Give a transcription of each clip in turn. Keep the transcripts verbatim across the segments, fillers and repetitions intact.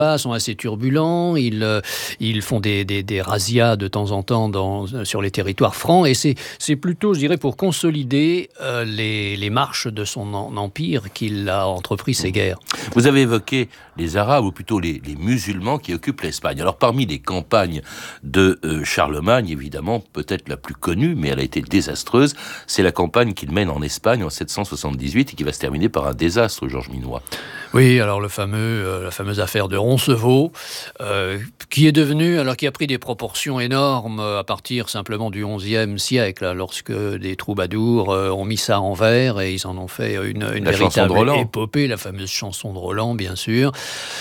sont assez turbulents, ils, euh, ils font des, des, des razzias de temps en temps dans, sur les territoires francs, et c'est, c'est plutôt, je dirais, pour consolider euh, les, les marches de son en, empire qu'il a entrepris ces guerres. Vous avez évoqué les Arabes, ou plutôt les, les musulmans qui occupent l'Espagne. Alors parmi les campagnes de euh, Charlemagne, évidemment, peut-être la plus connue, mais elle a été désastreuse, c'est la campagne qu'il mène en Espagne en sept cent soixante-dix-huit et qui va se terminer par un désastre, Georges Minois. Oui, alors le fameux, euh, la fameuse affaire de Roncevaux, euh, qui est devenue, alors qui a pris des proportions énormes à partir simplement du onzième siècle, là, lorsque des troubadours euh, ont mis ça en vers et ils en ont fait une, une véritable épopée, la fameuse chanson de Roland, bien sûr.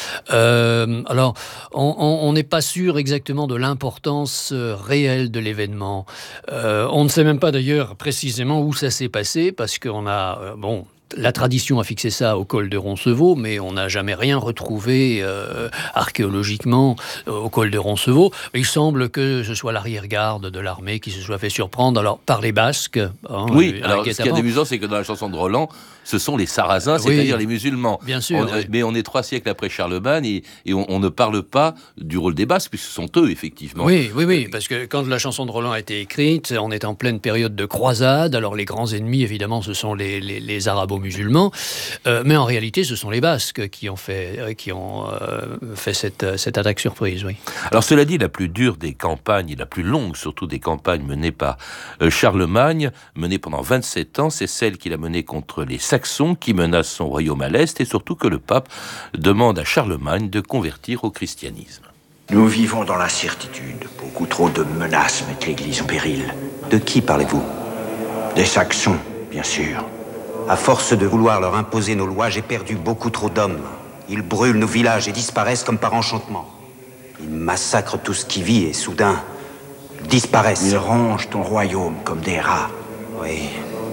Euh, alors, on n'est pas sûr exactement de l'importance euh, réelle de l'événement. Euh, on ne sait même pas d'ailleurs précisément où ça s'est passé, parce qu'on a, euh, bon... La tradition a fixé ça au col de Roncevaux, mais on n'a jamais rien retrouvé euh, archéologiquement euh, au col de Roncevaux. Il semble que ce soit l'arrière-garde de l'armée qui se soit fait surprendre alors, par les Basques. Hein, oui, alors ce qui est amusant, c'est que dans la chanson de Roland, ce sont les Sarrasins, oui, c'est-à-dire les musulmans. Bien sûr. On, oui. Mais on est trois siècles après Charlemagne et, et on, on ne parle pas du rôle des Basques, puisque ce sont eux, effectivement. Oui, oui, oui, parce que quand la chanson de Roland a été écrite, on est en pleine période de croisade. Alors les grands ennemis, évidemment, ce sont les, les, les arabo-musulmans. Euh, mais en réalité, ce sont les Basques qui ont fait, euh, qui ont, euh, fait cette, cette attaque surprise, oui. Alors cela dit, la plus dure des campagnes, et la plus longue surtout des campagnes menées par euh, Charlemagne, menée pendant vingt-sept ans, c'est celle qu'il a menée contre les Saxons qui menacent son royaume à l'Est, et surtout que le pape demande à Charlemagne de convertir au christianisme. Nous vivons dans l'incertitude. Beaucoup trop de menaces mettent l'Église en péril. De qui parlez-vous? Des Saxons, bien sûr. À force de vouloir leur imposer nos lois, j'ai perdu beaucoup trop d'hommes. Ils brûlent nos villages et disparaissent comme par enchantement. Ils massacrent tout ce qui vit et soudain disparaissent. Ils rongent ton royaume comme des rats. Oui.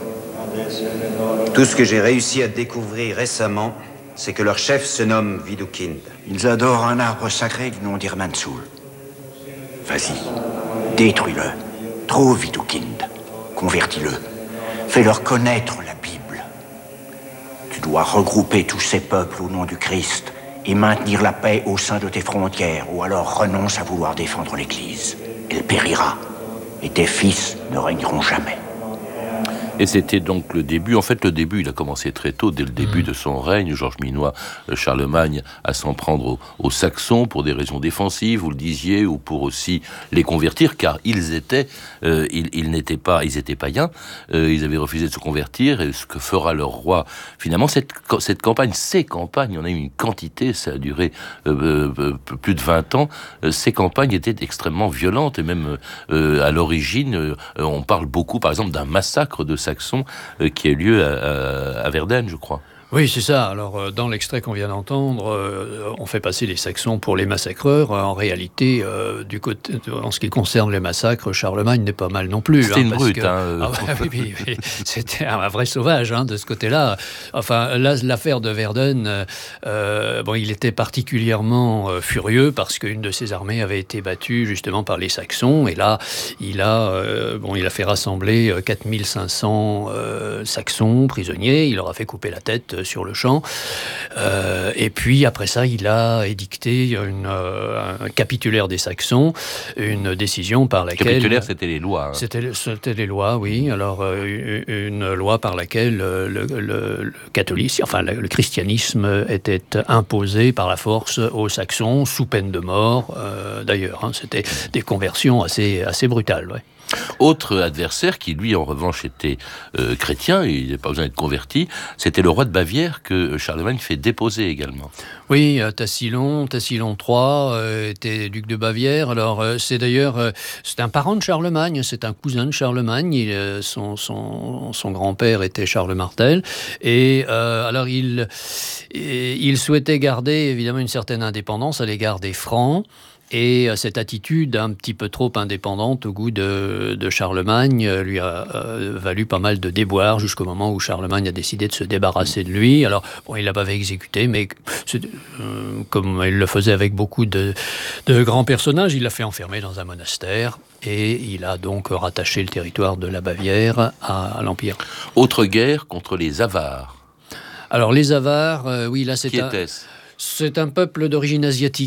Tout ce que j'ai réussi à découvrir récemment, c'est que leur chef se nomme Widukind. Ils adorent un arbre sacré du nom d'Irmansul. Vas-y, détruis-le. Trouve Widukind. Convertis-le. Fais-leur connaître la Bible. Tu dois regrouper tous ces peuples au nom du Christ et maintenir la paix au sein de tes frontières, ou alors renonce à vouloir défendre l'Église. Elle périra, et tes fils ne régneront jamais. Et c'était donc le début, en fait le début, il a commencé très tôt, dès le début de son règne, Georges Minois, Charlemagne, à s'en prendre aux, aux Saxons pour des raisons défensives, vous le disiez, ou pour aussi les convertir, car ils étaient, euh, ils, ils n'étaient pas, ils étaient païens, euh, ils avaient refusé de se convertir, et ce que fera leur roi, finalement, cette, cette campagne, ces campagnes, on a eu une quantité, ça a duré euh, euh, plus de vingt ans, euh, ces campagnes étaient extrêmement violentes, et même euh, à l'origine, euh, on parle beaucoup, par exemple, d'un massacre de Saxons euh, qui a eu lieu à, à, à Verdun, je crois. Oui, c'est ça. Alors, euh, dans l'extrait qu'on vient d'entendre, euh, on fait passer les Saxons pour les massacreurs. En réalité, euh, du côté, en ce qui concerne les massacres, Charlemagne n'est pas mal non plus. C'était hein, une brute. Que, hein, ah, bah, oui, oui, oui. C'était un vrai sauvage hein, de ce côté-là. Enfin, là, l'affaire de Verdun, euh, bon, il était particulièrement euh, furieux parce qu'une de ses armées avait été battue justement par les Saxons. Et là, il a, euh, bon, il a fait rassembler quatre mille cinq cents euh, Saxons prisonniers. Il leur a fait couper la tête sur le champ. Euh, et puis, après ça, il a édicté une, euh, un capitulaire des Saxons, une décision par laquelle... Capitulaire, c'était les lois. Hein. C'était, c'était les lois, oui. Alors, euh, une loi par laquelle le, le, le catholicisme, enfin, le, le christianisme était imposé par la force aux Saxons, sous peine de mort, euh, d'ailleurs. Hein. C'était des conversions assez, assez brutales, ouais. Autre adversaire qui, lui, en revanche, était euh, chrétien, et il n'a pas besoin d'être converti, c'était le roi de Bavière que Charlemagne fait déposer également. Oui, Tassilon, Tassilon trois euh, était duc de Bavière. Alors, euh, c'est d'ailleurs, euh, c'est un parent de Charlemagne, c'est un cousin de Charlemagne. Il, euh, son, son, son grand-père était Charles Martel. Et euh, alors, il, il souhaitait garder, évidemment, une certaine indépendance à l'égard des Francs. Et cette attitude un petit peu trop indépendante au goût de, de Charlemagne lui a euh, valu pas mal de déboires jusqu'au moment où Charlemagne a décidé de se débarrasser de lui. Alors, bon, il l'a pas fait exécuter, mais euh, comme il le faisait avec beaucoup de, de grands personnages, il l'a fait enfermer dans un monastère et il a donc rattaché le territoire de la Bavière à, à l'Empire. Autre guerre contre les Avars. Alors, les Avars, euh, oui, là c'est... Qui un... était-ce ? C'est un peuple d'origine asiatique.